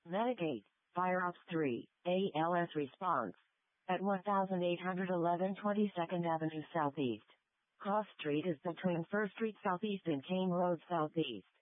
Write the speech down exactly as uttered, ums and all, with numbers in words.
Metagate, FireOps three, A L S response. At eighteen eleven twenty-second Avenue Southeast. Cross Street is between First Street Southeast and Kane Road Southeast.